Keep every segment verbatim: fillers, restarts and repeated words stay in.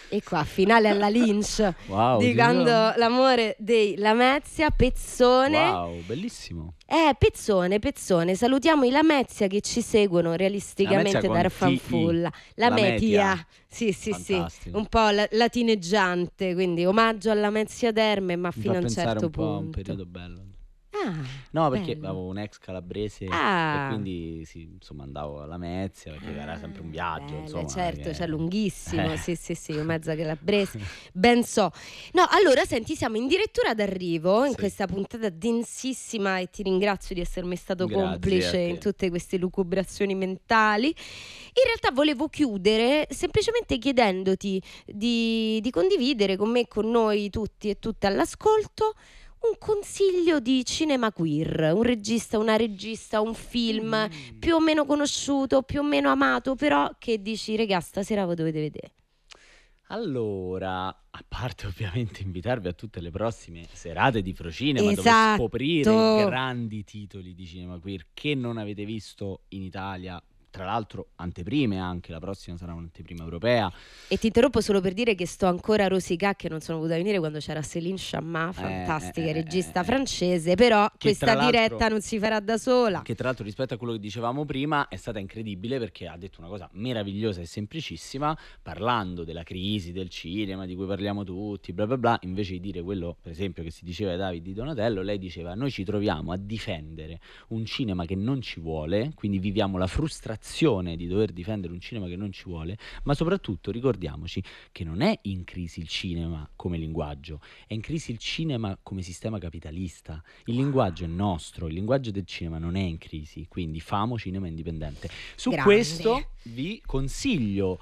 E qua, finale alla Lynch Wow, di ti Quando giuro? l'amore dei Lamezia, pezzone. Wow, bellissimo. Eh, pezzone, pezzone. Salutiamo i Lamezia che ci seguono realisticamente Lamezia da con Fanfulla. La Lametia. Metia. Sì, sì, sì. Fantastico. Un po' la- latineggiante, quindi omaggio alla Lamezia Terme, ma Mi fino fa a un pensare certo un po' a un punto. periodo bello. Ah, No, perché bello. avevo un ex calabrese e Ah. quindi sì, insomma andavo alla Lamezia perché era sempre un viaggio, Bello, insomma. certo, che- cioè lunghissimo, Eh. sì, sì, sì, un mezzo calabrese, ben so. No, allora, senti, siamo addirittura d'arrivo in Sì. questa puntata densissima e ti ringrazio di essermi stato Grazie complice a te. in tutte queste lucubrazioni mentali. In realtà volevo chiudere semplicemente chiedendoti di, di condividere con me, con noi tutti e tutte all'ascolto, un consiglio di cinema queer, un regista, una regista, un film Mm. più o meno conosciuto, più o meno amato, però che dici, regà, stasera voi dovete vedere. Allora, a parte ovviamente invitarvi a tutte le prossime serate di Frocinema dove Esatto. scoprire i grandi titoli di cinema queer che non avete visto in Italia. Tra l'altro anteprime anche, la prossima sarà un'anteprima europea. E ti interrompo solo per dire che sto ancora a rosicà che non sono potuta venire quando c'era Céline Sciamma, fantastica eh, eh, regista eh, eh. francese, però Che questa tra l'altro- diretta non si farà da sola. Che tra l'altro rispetto a quello che dicevamo prima è stata incredibile perché ha detto una cosa meravigliosa e semplicissima, parlando della crisi del cinema di cui parliamo tutti, bla bla bla, invece di dire quello per esempio che si diceva ai David di Donatello, lei diceva noi ci troviamo a difendere un cinema che non ci vuole, quindi viviamo la frustrazione di dover difendere un cinema che non ci vuole, ma soprattutto ricordiamoci che non è in crisi il cinema come linguaggio, è in crisi il cinema come sistema capitalista. Il linguaggio è nostro, il linguaggio del cinema non è in crisi, quindi famo cinema indipendente. Su Grande. questo vi consiglio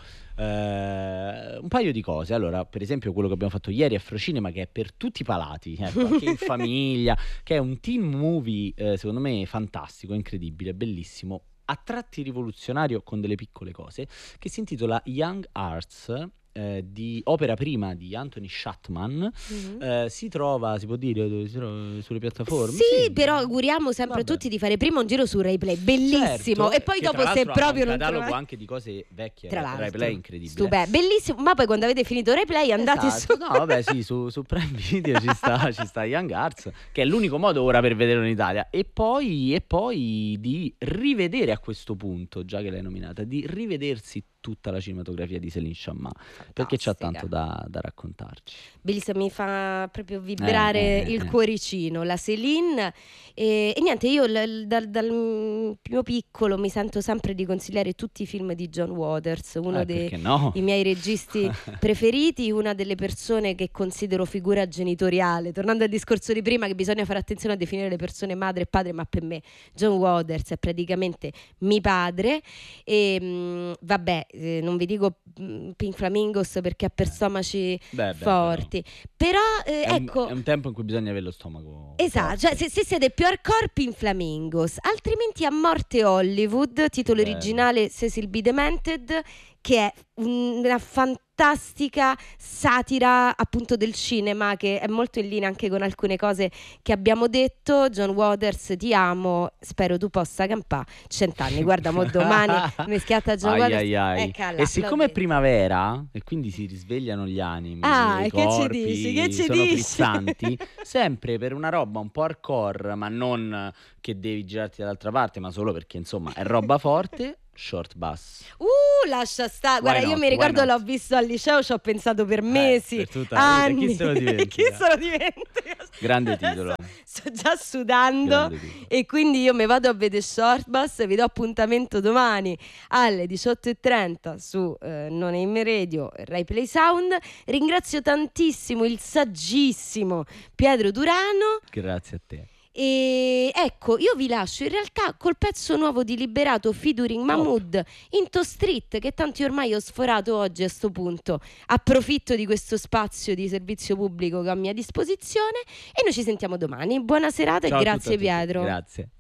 eh, un paio di cose. Allora, per esempio quello che abbiamo fatto ieri a Frocinema, che è per tutti i palati, ecco, anche in famiglia, che è un teen movie eh, secondo me fantastico, incredibile, bellissimo, a tratti rivoluzionario con delle piccole cose, che si intitola Young Hearts, eh, di opera prima di Anthony Shatman. Mhm. Eh, si trova, si può dire, dove si trova? Sulle piattaforme? Sì, però auguriamo sempre Vabbè. a tutti di fare prima un giro su RaiPlay, bellissimo, Certo, e poi che dopo tra se l'altro proprio ha un non catalogo trovate... anche di cose vecchie, Tra RaiPlay l'altro, incredibile. stupendo, bellissimo, ma poi quando avete finito RaiPlay andate Esatto, su... no, vabbè, sì, su, su Prime Video ci sta, ci sta Young Hearts, che è l'unico modo ora per vederlo in Italia. E poi, e poi di rivedere a questo punto, già che l'hai nominata, di rivedersi tutta la cinematografia di Céline Sciamma, perché c'ha Fantastica. tanto da, da raccontarci. Bellissimo, mi fa proprio vibrare Eh, eh, il eh. cuoricino, la Céline. E, e niente, io l- dal, dal mio piccolo mi sento sempre di consigliare tutti i film di John Waters, uno Eh, dei perché no? i miei registi preferiti, una delle persone che considero figura genitoriale. Tornando al discorso di prima, che bisogna fare attenzione a definire le persone madre e padre, ma per me John Waters è praticamente mio padre. E mh, vabbè, eh, non vi dico mh, Pink Flamingos perché ha per stomaci Beh, beh, forti, però, eh, È un, ecco, è un tempo in cui bisogna avere lo stomaco esatto, forte. cioè se, se siete più hardcore Pink Flamingos, altrimenti A Morte Hollywood, titolo Bello. originale Cecil B. Demented, che è un- una fantastica satira appunto del cinema, che è molto in linea anche con alcune cose che abbiamo detto. John Waters, ti amo, spero tu possa campare cent'anni, guarda mo domani mi schiatta John Ai, Waters. ai, ai. Eccola, E l'ho siccome è detto. primavera e quindi si risvegliano gli animi, Ah, i e che ci corpi dici? Che ci sono dici? frizzanti, sempre per una roba un po' hardcore, ma non che devi girarti dall'altra parte, ma solo perché insomma è roba forte. Short Bus. Uh, lascia stare. Guarda, Why io not? mi ricordo Why not? l'ho visto al liceo, ci ho pensato per mesi, per tutta la vita. anni. Chi se lo Chi dimentica? se lo dimentica? Grande Adesso titolo. sto già sudando. Grande titolo. E quindi io mi vado a vedere Short Bus. Vi do appuntamento domani alle diciotto e trenta su eh, Non è in radio, RaiPlay Sound. Ringrazio tantissimo il saggissimo Pietro Durano. Grazie a te. E ecco, io vi lascio in realtà col pezzo nuovo di Liberato featuring Mahmood, Into Street, che tanto io ormai ho sforato oggi a sto punto. Approfitto di questo spazio di servizio pubblico che ho a mia disposizione e noi ci sentiamo domani. Buona serata Ciao e a tutte e a grazie tutti. Pietro. Grazie.